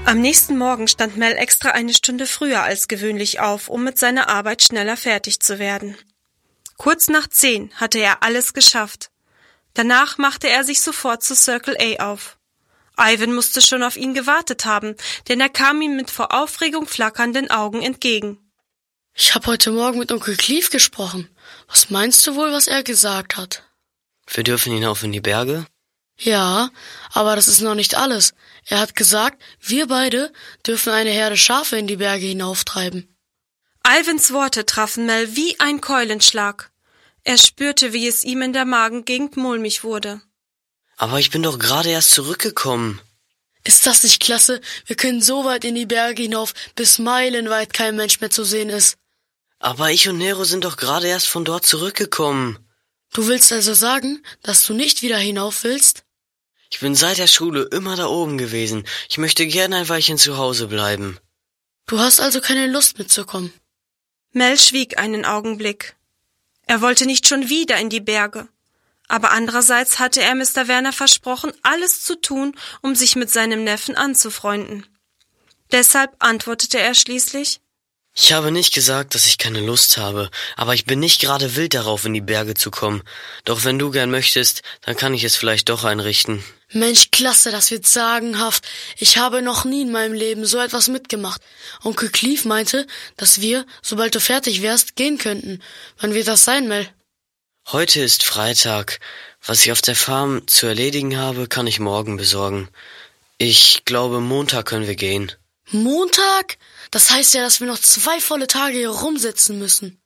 Am nächsten Morgen stand Mel extra eine Stunde früher als gewöhnlich auf, um mit seiner Arbeit schneller fertig zu werden. Kurz nach 10 hatte er alles geschafft. Danach machte er sich sofort zu Circle A auf. Ivan musste schon auf ihn gewartet haben, denn er kam ihm mit vor Aufregung flackernden Augen entgegen. Ich habe heute Morgen mit Onkel Clive gesprochen. Was meinst du wohl, was er gesagt hat? Wir dürfen hinauf in die Berge? Ja, aber das ist noch nicht alles. Er hat gesagt, wir beide dürfen eine Herde Schafe in die Berge hinauftreiben. Ivans Worte trafen Mel wie ein Keulenschlag. Er spürte, wie es ihm in der Magengegend mulmig wurde. Aber ich bin doch gerade erst zurückgekommen. Ist das nicht klasse? Wir können so weit in die Berge hinauf, bis meilenweit kein Mensch mehr zu sehen ist. Aber ich und Nero sind doch gerade erst von dort zurückgekommen. Du willst also sagen, dass du nicht wieder hinauf willst? Ich bin seit der Schule immer da oben gewesen. Ich möchte gerne ein Weilchen zu Hause bleiben. Du hast also keine Lust mitzukommen? Mel schwieg einen Augenblick. Er wollte nicht schon wieder in die Berge. Aber andererseits hatte er Mr. Werner versprochen, alles zu tun, um sich mit seinem Neffen anzufreunden. Deshalb antwortete er schließlich: Ich habe nicht gesagt, dass ich keine Lust habe, aber ich bin nicht gerade wild darauf, in die Berge zu kommen. Doch wenn du gern möchtest, dann kann ich es vielleicht doch einrichten. Mensch, klasse, das wird sagenhaft. Ich habe noch nie in meinem Leben so etwas mitgemacht. Onkel Clive meinte, dass wir, sobald du fertig wärst, gehen könnten. Wann wird das sein, Mel? Heute ist Freitag. Was ich auf der Farm zu erledigen habe, kann ich morgen besorgen. Ich glaube, Montag können wir gehen. Montag? Das heißt ja, dass wir noch 2 volle Tage hier rumsitzen müssen.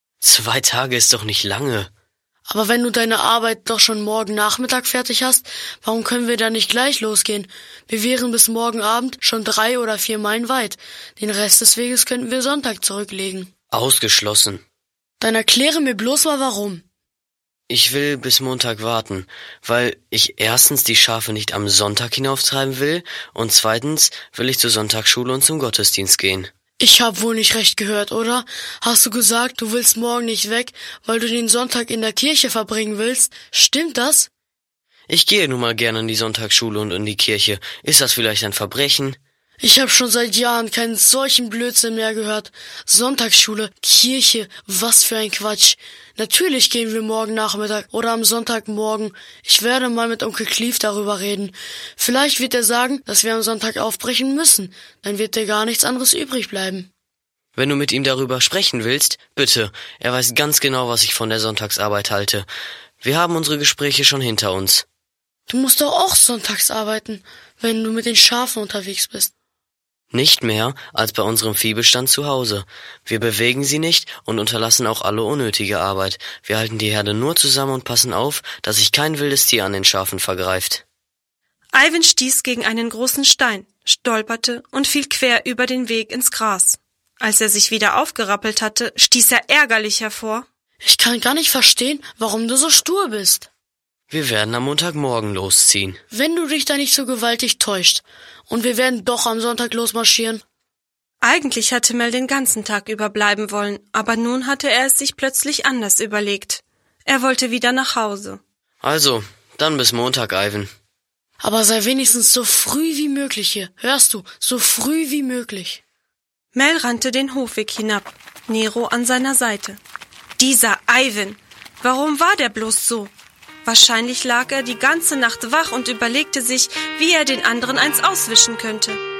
2 Tage ist doch nicht lange. Aber wenn du deine Arbeit doch schon morgen Nachmittag fertig hast, warum können wir da nicht gleich losgehen? Wir wären bis morgen Abend schon 3 oder 4 Meilen weit. Den Rest des Weges könnten wir Sonntag zurücklegen. Ausgeschlossen. Dann erkläre mir bloß mal, warum. Ich will bis Montag warten, weil ich erstens die Schafe nicht am Sonntag hinauftreiben will und zweitens will ich zur Sonntagsschule und zum Gottesdienst gehen. Ich hab wohl nicht recht gehört, oder? Hast du gesagt, du willst morgen nicht weg, weil du den Sonntag in der Kirche verbringen willst? Stimmt das? Ich gehe nun mal gerne in die Sonntagsschule und in die Kirche. Ist das vielleicht ein Verbrechen? Ich habe schon seit Jahren keinen solchen Blödsinn mehr gehört. Sonntagsschule, Kirche, was für ein Quatsch. Natürlich gehen wir morgen Nachmittag oder am Sonntagmorgen. Ich werde mal mit Onkel Clive darüber reden. Vielleicht wird er sagen, dass wir am Sonntag aufbrechen müssen. Dann wird dir gar nichts anderes übrig bleiben. Wenn du mit ihm darüber sprechen willst, bitte. Er weiß ganz genau, was ich von der Sonntagsarbeit halte. Wir haben unsere Gespräche schon hinter uns. Du musst doch auch sonntags arbeiten, wenn du mit den Schafen unterwegs bist. Nicht mehr als bei unserem Viehbestand zu Hause. Wir bewegen sie nicht und unterlassen auch alle unnötige Arbeit. Wir halten die Herde nur zusammen und passen auf, dass sich kein wildes Tier an den Schafen vergreift. Ivan stieß gegen einen großen Stein, stolperte und fiel quer über den Weg ins Gras. Als er sich wieder aufgerappelt hatte, stieß er ärgerlich hervor: Ich kann gar nicht verstehen, warum du so stur bist. Wir werden am Montagmorgen losziehen. Wenn du dich da nicht so gewaltig täuscht. Und wir werden doch am Sonntag losmarschieren. Eigentlich hatte Mel den ganzen Tag überbleiben wollen, aber nun hatte er es sich plötzlich anders überlegt. Er wollte wieder nach Hause. Also, dann bis Montag, Ivan. Aber sei wenigstens so früh wie möglich hier. Hörst du? So früh wie möglich. Mel rannte den Hofweg hinab, Nero an seiner Seite. Dieser Ivan! Warum war der bloß so? Wahrscheinlich lag er die ganze Nacht wach und überlegte sich, wie er den anderen eins auswischen könnte.